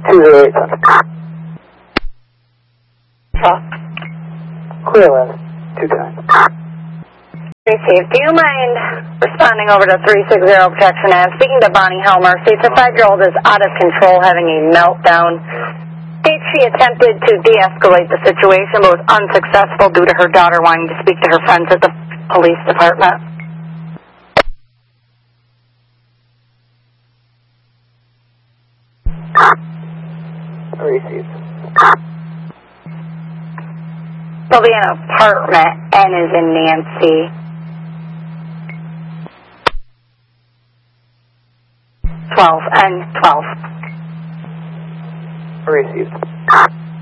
2087. Clear left, 2 times. Received. Do you mind responding over to 360 Protection Ave? Speaking to Bonnie Helmer, states a 5-year-old is out of control, having a meltdown. States she attempted to de-escalate the situation, but was unsuccessful due to her daughter wanting to speak to her friends at the police department. Received. There'll be an apartment, N is in Nancy. 12, N 12. Received.